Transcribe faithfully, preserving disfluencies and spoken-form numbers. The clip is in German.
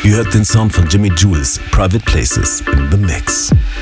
Ihr hört den Sound von Jimmy Jules, Private Places in the Mix.